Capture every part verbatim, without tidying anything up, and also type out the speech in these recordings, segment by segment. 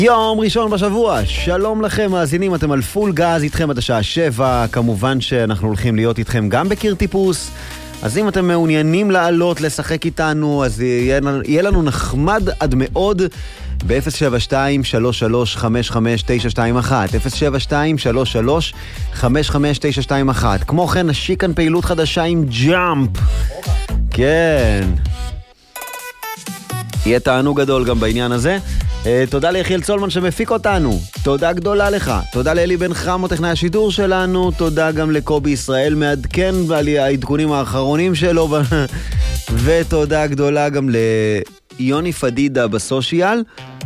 יום ראשון בשבוע, שלום לכם מאזינים, אתם על פול גז, איתכם עד השעה שבע, כמובן שאנחנו הולכים להיות איתכם גם בקיר טיפוס, אז אם אתם מעוניינים לעלות, לשחק איתנו, אז יהיה, יהיה לנו נחמד עד מאוד ב-אפס שבע שתיים שלוש שלוש חמש חמש תשע שתיים אחת, אפס שבע שתיים שלוש שלוש חמש חמש תשע שתיים אחת. כמו כן, נשיק כאן פעילות חדשה עם ג'אמפ. כן. יהיה תענוג גדול גם בעניין הזה. Uh, תודה ליחיאל צולמן שמפיק אותנו, תודה גדולה לך, תודה לאלי בן חמו טכנאי השידור שלנו, תודה גם לקובי ישראל מעדכן ועל העדכונים האחרונים שלו ותודה גדולה גם ליוני פדידה בסושיאל.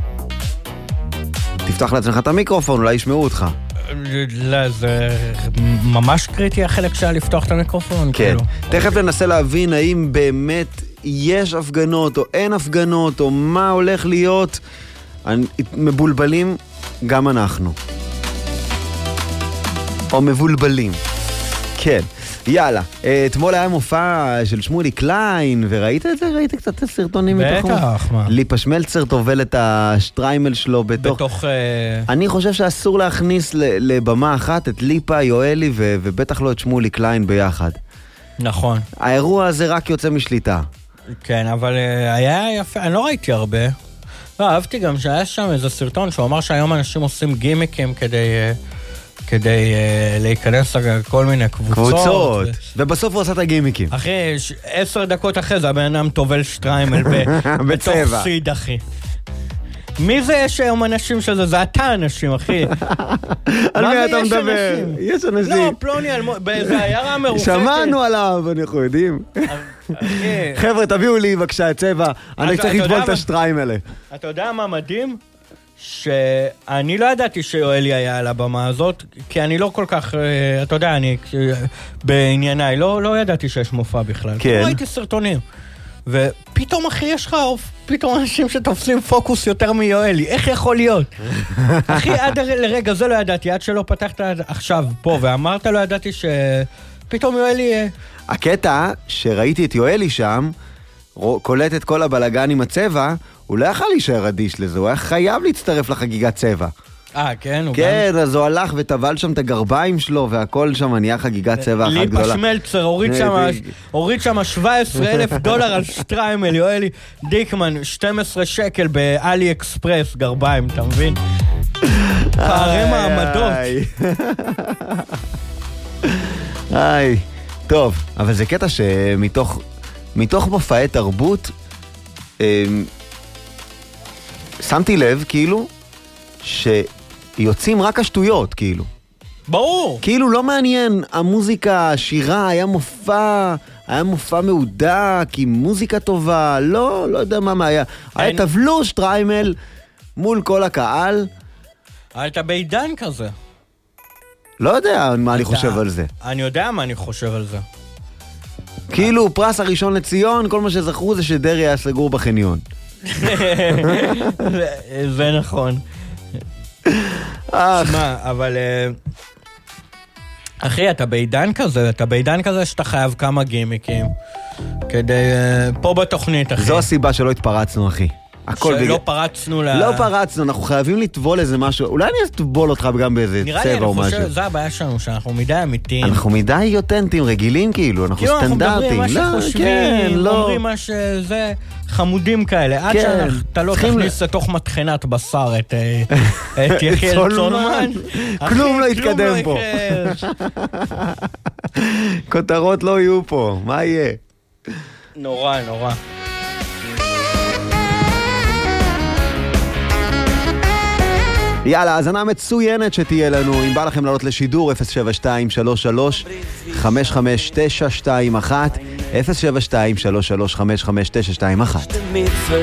תפתח לעצמך את המיקרופון, אולי ישמעו אותך. לא, זה ממש קריטי החלק שהיה לפתוח את המיקרופון. כן, תכף ננסה להבין האם באמת יש הפגנות או אין הפגנות או מה הולך להיות. מבולבלים גם אנחנו. או מבולבלים. כן. יאללה. אתמול היה מופע של שמולי קליין, וראית את זה? ראית קצת את הסרטונים מתוכו? בטח, מה? ליפה שמלצר תובל את השטריימל שלו בתוך... בתוך... אני חושב שאסור להכניס לבמה אחת את ליפה, יואלי, ובטח לא את שמולי קליין ביחד. נכון. האירוע הזה רק יוצא משליטה. כן, אבל היה יפה. אני לא ראיתי הרבה. לא, אהבתי גם שהיה שם איזה סרטון שהוא אמר שהיום אנשים עושים גימיקים כדי, כדי uh, להיכנס לכל מיני קבוצות. קבוצות, ו... ובסוף הוא עשה את הגימיקים. אחי, ש... עשר דקות אחרי זה הבן אדם טובל שטריימל ב... בתוך סיד, אחי. מי זה יש היום אנשים שזה? זה אתה אנשים, אחי. על מי אתה מדבר? יש אנשים. לא, פלוני, באיזה עיירה מרוחקת. שמענו עליו, אנחנו יודעים. חבר'ה, תביאו לי בבקשה את צבע, אני צריך לטבול את השטריים האלה. אתה יודע מה מדהים? שאני לא ידעתי שיואלי היה על הבמה הזאת, כי אני לא כל כך, אתה יודע, אני בענייניי, לא ידעתי שיש מופע בכלל. כן. לא ראיתי סרטונים. ופתאום, אחי, יש לך פתאום אנשים שתופסים פוקוס יותר מיואלי. איך יכול להיות? אחי, עד לרגע זה לא ידעתי, עד שלא פתחת עכשיו פה, ואמרת לא ידעתי שפתאום יואלי... הקטע שראיתי את יואלי שם, קולט את כל הבלגן עם הצבע, הוא לא יכל להישאר אדיש לזה, הוא היה חייב להצטרף לחגיגת צבע. אה, כן? כן, גם... אז הוא הלך וטבל שם את הגרביים שלו, והכל שם נהיה חגיגת צבע אחת גדולה. ליפה שמלצר, הוריד שם שבע עשרה אלף דולר על שטריימל, יואלי דיקמן, שתים עשרה שקל באלי אקספרס, גרביים, אתה מבין? פערי מעמדות. איי, טוב, אבל זה קטע שמתוך מתוך מופעי תרבות, שמתי לב, כאילו, שיוצאים רק השטויות, כאילו. ברור. כאילו לא מעניין, המוזיקה, השירה, היה מופע, היה מופע מעודק, עם מוזיקה טובה, לא, לא יודע מה היה. היה תבלו שטריימל מול כל הקהל. היית בעידן כזה. לא יודע מה אני חושב על זה. אני יודע מה אני חושב על זה. כאילו פרס הראשון לציון, כל מה שזכרו זה שדרי היה סגור בחניון. זה נכון. שמע, אבל... אחי, אתה בעידן כזה, אתה בעידן כזה שאתה חייב כמה גימיקים. כדי... פה בתוכנית, אחי. זו הסיבה שלא התפרצנו, אחי. שלא פרצנו ל... לא פרצנו, אנחנו חייבים לטבול איזה משהו. אולי אני אטבול אותך גם באיזה צבע או משהו. נראה לי, זה הבעיה שלנו, שאנחנו מדי אמיתיים. אנחנו מדי אותנטיים, רגילים כאילו, אנחנו סטנדרטים. כאילו, אנחנו מדברים מה שחושבים, אומרים מה שזה, חמודים כאלה. עד שאתה לא תכניס לתוך מטחנת בשר את יחיאל צולמן. כלום לא יתקדם פה. כותרות לא יהיו פה, מה יהיה? נורא, נורא. יאללה, הזנה מצוינת שתהיה לנו. אם בא לכם לעלות לשידור, אפס שבע שתיים שלוש שלוש חמש חמש תשע שתיים אחת, אפס שבע שתיים שלוש שלוש חמש חמש תשע שתיים אחת.